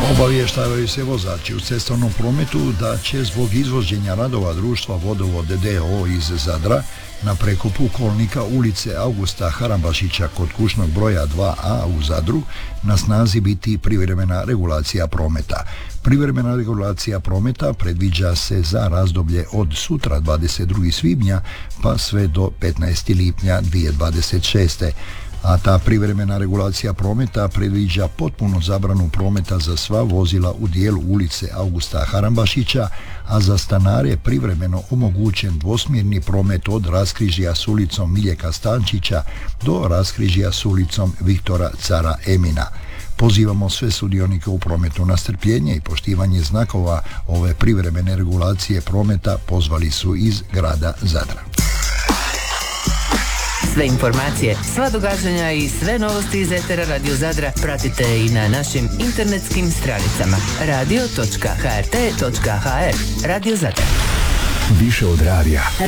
Obavještavaju se vozači u cestovnom prometu da će zbog izvođenja radova društva Vodovod d.o.o. iz Zadra na prekopu kolnika ulice Augusta Harambašića kod kućnog broja 2a u Zadru na snazi biti privremena regulacija prometa. Privremena regulacija prometa predviđa se za razdoblje od sutra 22. svibnja pa sve do 15. lipnja 2026. A ta privremena regulacija prometa predviđa potpunu zabranu prometa za sva vozila u dijelu ulice Augusta Harambašića, a za stanare privremeno omogućen dvosmjerni promet od raskrižja s ulicom Miljeka Stančića do raskrižja s ulicom Viktora Cara Emina. Pozivamo sve sudionike u prometu na strpljenje i poštivanje znakova ove privremene regulacije prometa, pozvali su iz grada Zadra. Sve informacije, sva događanja i sve novosti iz etera Radio Zadra pratite i na našim internetskim stranicama radio.hrt.hr. Radio Zadar. Više od radija.